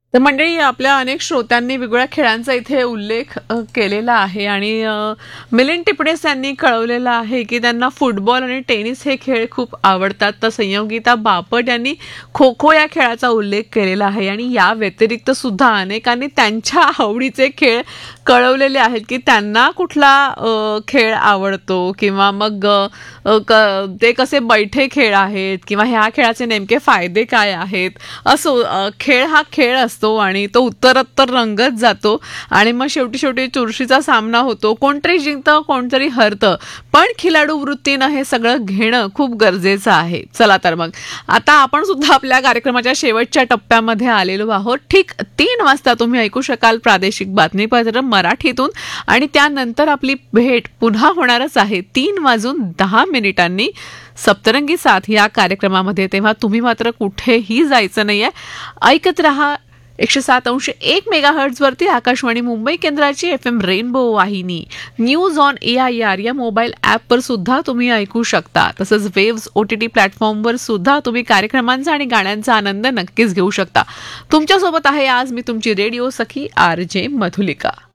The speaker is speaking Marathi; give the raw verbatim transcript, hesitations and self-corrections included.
तर मंडळी, आपल्या अनेक श्रोत्यांनी वेगवेगळ्या खेळांचा इथे उल्लेख अ, केलेला आहे आणि अ, मिलिंद टिपणेस यांनी कळवलेलं आहे की त्यांना फुटबॉल आणि टेनिस हे खेळ खूप आवडतात. तर संयोगिता बापट यांनी खो खो या खेळाचा उल्लेख केलेला आहे आणि या व्यतिरिक्त सुद्धा अनेकांनी त्यांच्या आवडीचे खेळ कळवलेले आहेत की त्यांना कुठला अ, खेळ आवडतो किंवा मग अ, अ, क- ते कसे बैठे खेळ आहेत किंवा ह्या खेळाचे नेमके फायदे काय आहेत. असो, अ, खेळ हा खेळ असतो आणि तो उत्तरोत्तर रंगत जातो आणि मग शेवटी शेवटी चुरशीचा सामना होतो. कोणतरी जिंकतं, कोणतरी हरतं, पण खिलाडू वृत्तीनं हे सगळं घेणं खूप गरजेचं आहे. चला तर मग आता आपण सुद्धा आपल्या कार्यक्रमाच्या शेवटच्या टप्प्यामध्ये आलेलो आहोत. ठीक तीन वाजता तुम्ही ऐकू शकाल प्रादेशिक बातमीपत्र मराठीतून आणि त्यानंतर आपली भेट पुन्हा होणारच आहे तीन वाजून दहा मिनिटांनी सप्तरंगी साथ या कार्यक्रमामध्ये. तेव्हा तुम्ही मात्र कुठेही जायचं नाहीये. ऐकत रहा एकशे सात अंश एक मेगा हर्ट्ज वरती आकाशवाणी मुंबई केंद्राची एफ एम रेनबो वाहिनी. News on A I R या मोबाईल ॲपवर सुद्धा तुम्ही ऐकू शकता. तसंच वेव्स ओ टी टी प्लॅटफॉर्मवर सुद्धा तुम्ही कार्यक्रमांचा आणि गाण्यांचा आनंद नक्कीच घेऊ शकता. तुमच्यासोबत आहे आज मी तुमची रेडिओ सखी आर जे मधुलिका.